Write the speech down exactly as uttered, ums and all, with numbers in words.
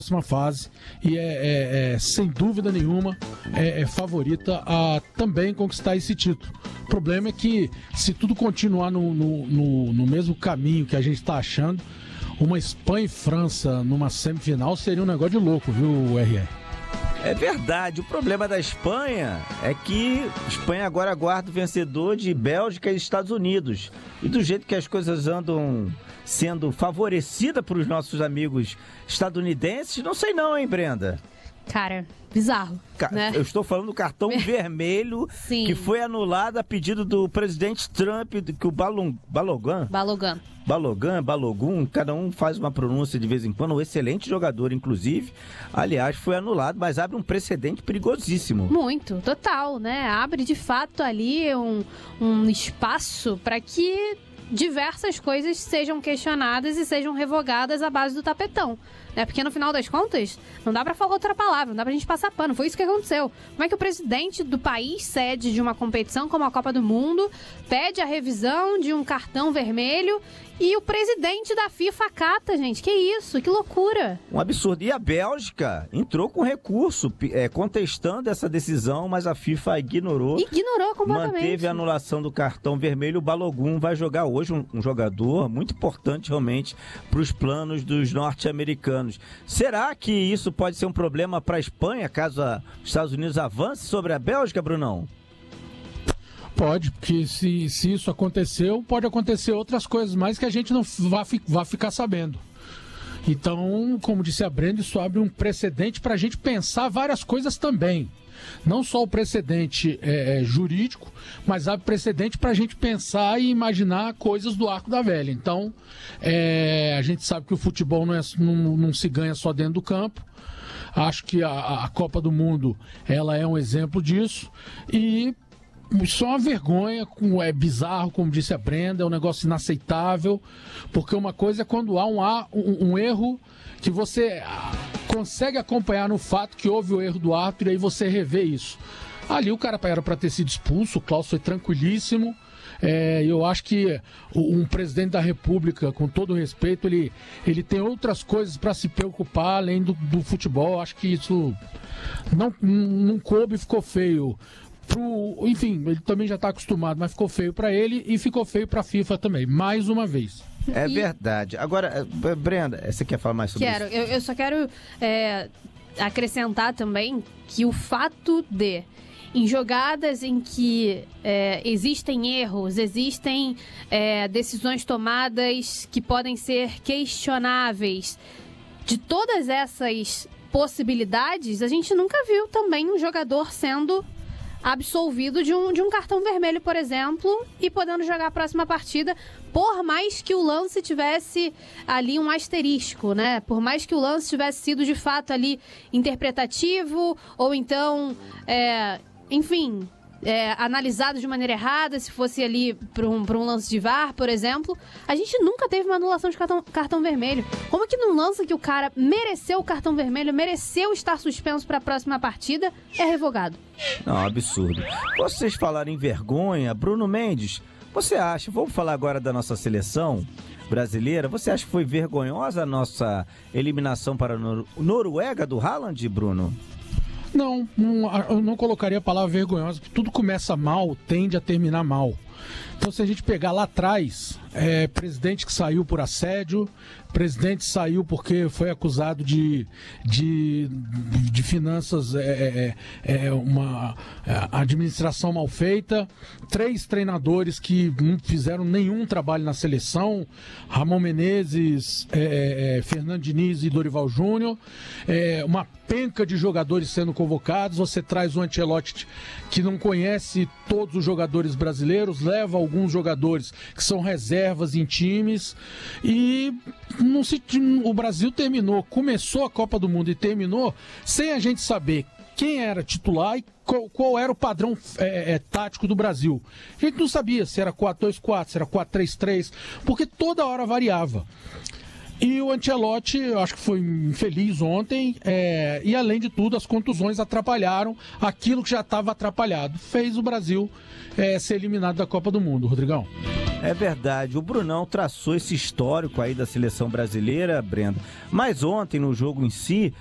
próxima fase e é, é, é sem dúvida nenhuma é, é favorita a também conquistar esse título. O problema é que se tudo continuar no, no, no, no mesmo caminho que a gente está achando, uma Espanha e França numa semifinal seria um negócio de louco, viu, R R? É verdade, o problema da Espanha é que a Espanha agora aguarda o vencedor de Bélgica e Estados Unidos. E do jeito que as coisas andam sendo favorecidas para os nossos amigos estadunidenses, não sei não, hein, Brenda? Cara, bizarro, Ca- né? Eu estou falando do cartão vermelho que foi anulado a pedido do presidente Trump, que o Balon, Balogan... Balogan. Balogan, Balogun, cada um faz uma pronúncia de vez em quando, um excelente jogador, inclusive. Aliás, foi anulado, mas abre um precedente perigosíssimo. Muito, total, né? Abre de fato ali um, um espaço para que diversas coisas sejam questionadas e sejam revogadas à base do tapetão, né? Porque no final das contas, não dá pra falar outra palavra, não dá pra gente passar pano, foi isso que aconteceu. Como é que o presidente do país sede de uma competição como a Copa do Mundo pede a revisão de um cartão vermelho e o presidente da FIFA acata, gente? Que isso? Que loucura! Um absurdo. E a Bélgica entrou com recurso, é, contestando essa decisão, mas a FIFA ignorou. Ignorou completamente. Manteve a anulação do cartão vermelho. O Balogun vai jogar hoje, um, um jogador muito importante realmente para os planos dos norte-americanos. Será que isso pode ser um problema para a Espanha, caso a, os Estados Unidos avance sobre a Bélgica, Brunão? Pode, porque se, se isso aconteceu, pode acontecer outras coisas mais que a gente não vai, vai ficar sabendo. Então, como disse a Brenda, isso abre um precedente para a gente pensar várias coisas também. Não só o precedente é, jurídico, mas abre precedente para a gente pensar e imaginar coisas do arco da velha. Então, é, a gente sabe que o futebol não, é, não, não se ganha só dentro do campo. Acho que a, a Copa do Mundo ela é um exemplo disso. E isso é uma vergonha, é bizarro, como disse a Brenda, é um negócio inaceitável, porque uma coisa é quando há um, um, um erro que você consegue acompanhar no fato que houve o erro do árbitro e aí você revê isso. Ali o cara era para ter sido expulso, o Klaus foi tranquilíssimo. É, eu acho que um presidente da República, com todo respeito, ele, ele tem outras coisas para se preocupar além do, do futebol. Eu acho que isso não, não coube e ficou feio. Pro, enfim, ele também já está acostumado, mas ficou feio para ele e ficou feio para a FIFA também, mais uma vez. É e... verdade. Agora, Brenda, você quer falar mais sobre quero, isso? Quero, eu, eu só quero é, acrescentar também que o fato de, em jogadas em que é, existem erros, existem é, decisões tomadas que podem ser questionáveis, de todas essas possibilidades, a gente nunca viu também um jogador sendo absolvido de um, de um cartão vermelho, por exemplo, e podendo jogar a próxima partida, por mais que o lance tivesse ali um asterisco, né? Por mais que o lance tivesse sido de fato ali interpretativo, ou então, é, enfim, é, analisado de maneira errada, se fosse ali para um, para um lance de V A R, por exemplo, a gente nunca teve uma anulação de cartão, cartão vermelho. Como que num lance que o cara mereceu o cartão vermelho, mereceu estar suspenso para a próxima partida, é revogado? Não, absurdo. Vocês falaram em vergonha, Bruno Mendes, você acha, vamos falar agora da nossa seleção brasileira, você acha que foi vergonhosa a nossa eliminação para a Nor- Noruega do Haaland, Bruno? Não, não, eu não colocaria a palavra vergonhosa, porque tudo começa mal, tende a terminar mal. Então, se a gente pegar lá atrás, é, presidente que saiu por assédio, presidente saiu porque foi acusado de, de, de finanças, é, é, é uma administração mal feita, três treinadores que não fizeram nenhum trabalho na seleção, Ramon Menezes, é, é, Fernando Diniz e Dorival Júnior, é, uma penca de jogadores sendo convocados, você traz o Ancelotti que não conhece todos os jogadores brasileiros, leva alguns jogadores que são reservas em times e não se, o Brasil terminou, começou a Copa do Mundo e terminou sem a gente saber quem era titular e qual, qual era o padrão é, é, tático do Brasil. A gente não sabia se era quatro dois quatro, se era quatro três três, porque toda hora variava. E o Ancelotti, eu acho que foi infeliz ontem, é, e além de tudo, as contusões atrapalharam aquilo que já estava atrapalhado. Fez o Brasil é, ser eliminado da Copa do Mundo, Rodrigão. É verdade, o Brunão traçou esse histórico aí da seleção brasileira, Brenda. Mas ontem, no jogo em si,